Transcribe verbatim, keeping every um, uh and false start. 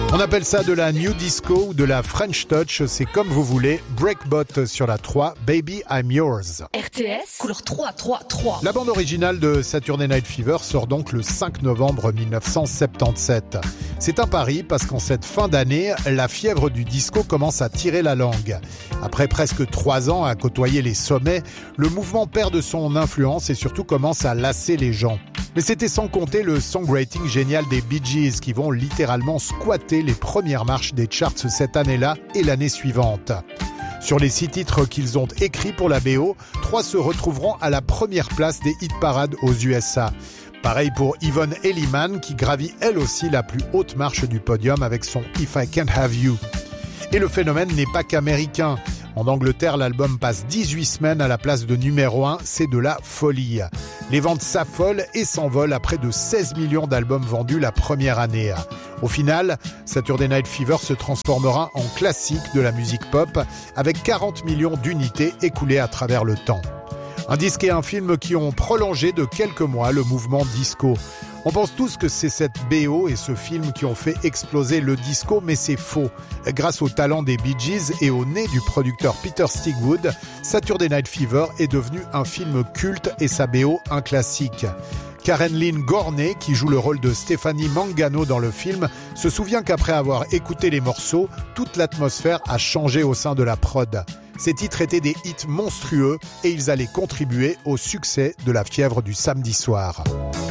On appelle ça de la New Disco ou de la French Touch, c'est comme vous voulez. Breakbot sur la trois, Baby I'm Yours. R T S, couleur trois, trois, trois. La bande originale de Saturday Night Fever sort donc le cinq novembre dix-neuf cent soixante-dix-sept. C'est un pari parce qu'en cette fin d'année, la fièvre du disco commence à tirer la langue. Après presque trois ans à côtoyer les sommets, le mouvement perd de son influence et surtout commence à lasser les gens. Mais c'était sans compter le songwriting génial des Bee Gees qui vont littéralement squatter les premières marches des charts cette année-là et l'année suivante. Sur les six titres qu'ils ont écrits pour la B O, trois se retrouveront à la première place des hit parades aux U S A. Pareil pour Yvonne Elliman qui gravit elle aussi la plus haute marche du podium avec son If I Can't Have You. Et le phénomène n'est pas qu'américain. En Angleterre, l'album passe dix-huit semaines à la place de numéro un, c'est de la folie. Les ventes s'affolent et s'envolent à près de seize millions d'albums vendus la première année. Au final, Saturday Night Fever se transformera en classique de la musique pop avec quarante millions d'unités écoulées à travers le temps. Un disque et un film qui ont prolongé de quelques mois le mouvement disco. On pense tous que c'est cette B O et ce film qui ont fait exploser le disco, mais c'est faux. Grâce au talent des Bee Gees et au nez du producteur Peter Stigwood, Saturday Night Fever est devenu un film culte et sa B O un classique. Karen Lynn Gorney, qui joue le rôle de Stephanie Mangano dans le film, se souvient qu'après avoir écouté les morceaux, toute l'atmosphère a changé au sein de la prod. Ces titres étaient des hits monstrueux et ils allaient contribuer au succès de la fièvre du samedi soir.